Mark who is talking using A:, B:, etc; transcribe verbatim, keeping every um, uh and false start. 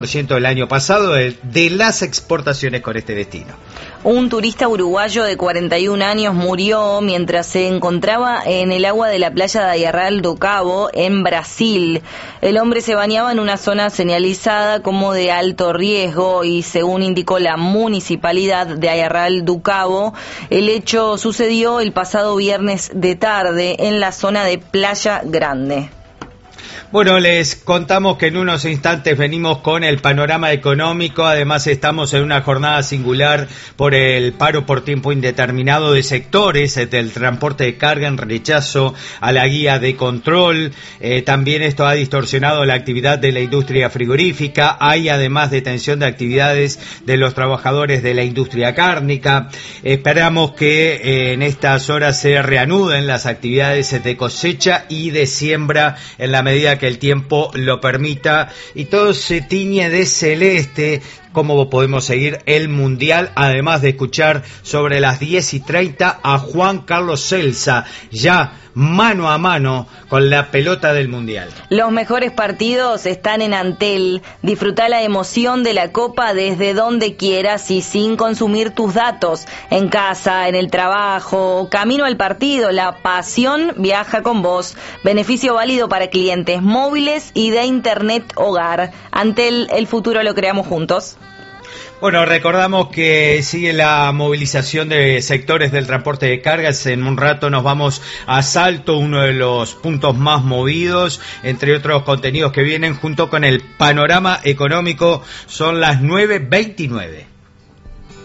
A: por ciento del año pasado de, de las exportaciones con este destino.
B: Un turista uruguayo de cuarenta y un años murió mientras se encontraba en el agua de la playa de Ayarral do Cabo, en Brasil. El hombre se bañaba en una zona señalizada como de alto riesgo y, según indicó la municipalidad de Ayarral do Cabo, el hecho sucedió el pasado viernes de tarde en la zona de Playa Grande.
A: Bueno, les contamos que en unos instantes venimos con el panorama económico. Además, estamos en una jornada singular por el paro por tiempo indeterminado de sectores del transporte de carga en rechazo a la guía de control. Eh, también esto ha distorsionado la actividad de la industria frigorífica. Hay además detención de actividades de los trabajadores de la industria cárnica. Esperamos que eh, en estas horas se reanuden las actividades de cosecha y de siembra en la medida que que el tiempo lo permita, y todo se tiñe de celeste. Cómo podemos seguir el Mundial, además de escuchar sobre las diez y treinta a Juan Carlos Celsa, ya mano a mano con la pelota del Mundial.
B: Los mejores partidos están en Antel. Disfruta la emoción de la Copa desde donde quieras y sin consumir tus datos. En casa, en el trabajo, camino al partido. La pasión viaja con vos. Beneficio válido para clientes móviles y de Internet Hogar. Antel, el futuro lo creamos juntos.
A: Bueno, recordamos que sigue la movilización de sectores del transporte de cargas. En un rato nos vamos a Salto, uno de los puntos más movidos, entre otros contenidos que vienen junto con el panorama económico. Son las nueve veintinueve.